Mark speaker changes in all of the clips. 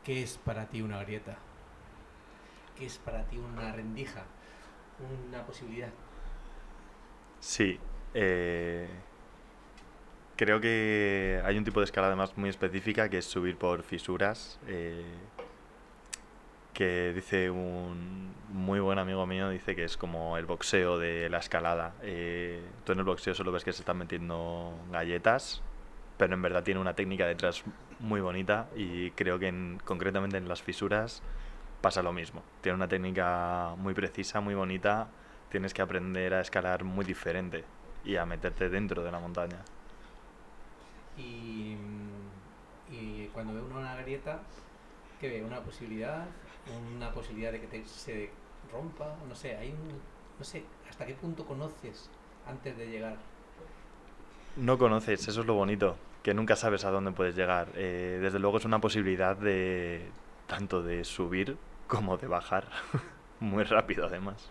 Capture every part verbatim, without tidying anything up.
Speaker 1: ¿Qué es para ti una grieta? ¿Qué es para ti una rendija? Una posibilidad.
Speaker 2: Sí, eh, creo que hay un tipo de escalada además muy específica que es subir por fisuras, eh, que dice un muy buen amigo mío, dice que es como el boxeo de la escalada. Eh, tú en el boxeo solo ves que se están metiendo galletas, pero en verdad tiene una técnica detrás muy bonita y creo que en- concretamente en las fisuras pasa lo mismo. Tiene una técnica muy precisa, muy bonita, tienes que aprender a escalar muy diferente y a meterte dentro de la montaña.
Speaker 1: Y, y cuando ve uno una grieta, ¿qué ve? ¿Una posibilidad? ¿Una posibilidad de que te- se rompa? No sé, hay un, no sé, ¿hasta qué punto conoces antes de llegar?
Speaker 2: No conoces, eso es lo bonito, que nunca sabes a dónde puedes llegar. Eh, desde luego es una posibilidad de tanto de subir como de bajar, muy rápido además.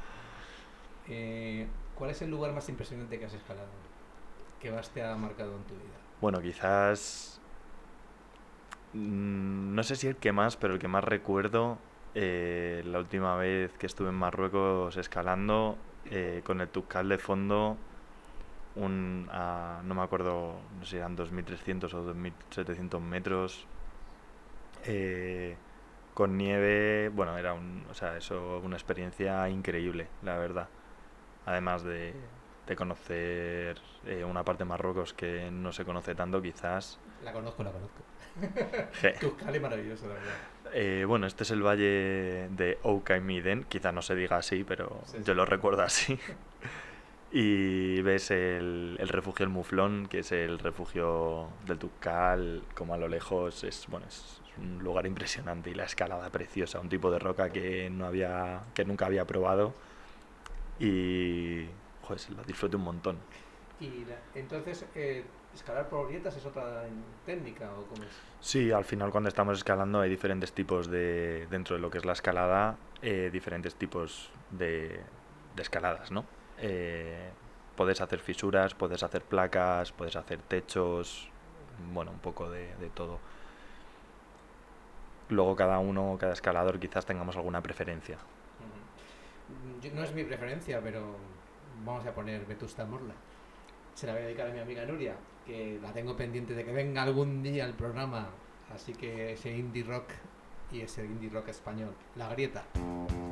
Speaker 1: Eh, ¿Cuál es el lugar más impresionante que has escalado? Que más te ha marcado en tu vida.
Speaker 2: Bueno, quizás, mm, no sé si el que más, pero el que más recuerdo, eh, la última vez que estuve en Marruecos escalando, eh, con el Tucal de fondo, un, a- no me acuerdo, no sé si eran dos mil trescientos o dos mil setecientos metros, eh, con nieve, bueno, era un, o sea, eso, una experiencia increíble, la verdad. Además de, de conocer eh, una parte de Marruecos que no se conoce tanto, quizás.
Speaker 1: La conozco, la conozco.
Speaker 2: Je.
Speaker 1: Tuscal es maravilloso, la verdad.
Speaker 2: Eh, bueno, este es el valle de Oukaimiden, quizás no se diga así, pero
Speaker 1: Sí,
Speaker 2: yo
Speaker 1: sí.
Speaker 2: lo recuerdo así. Y ves el, el refugio El Muflón, que es el refugio del Tukal, como a lo lejos es, bueno, es un lugar impresionante y la escalada preciosa, un tipo de roca que no había, que nunca había probado y joder, lo disfruto un montón.
Speaker 1: Y la- entonces, eh, escalar por grietas es otra técnica, ¿o cómo es?
Speaker 2: Sí, al final cuando estamos escalando hay diferentes tipos de, dentro de lo que es la escalada, eh, diferentes tipos de, de escaladas, ¿no? Eh, puedes hacer fisuras, puedes hacer placas, puedes hacer techos, bueno, un poco de, de todo. Luego cada uno, cada escalador quizás tengamos alguna preferencia.
Speaker 1: Ujú. Yo- no es mi preferencia, pero vamos a poner Vetusta Morla. Se la voy a dedicar a mi amiga Nuria, que la tengo pendiente de que venga algún día al programa. Así que ese indie rock y ese indie rock español, La Grieta.